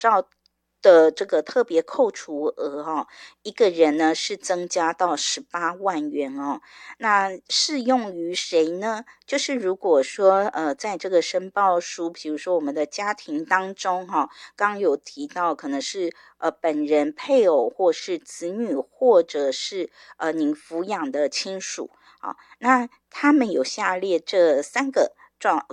照的这个特别扣除额一个人呢是增加到18万元那适用于谁呢？就是如果说在这个申报书，比如说我们的家庭当中刚有提到可能是本人、配偶或是子女，或者是您抚养的亲属那他们有下列这3个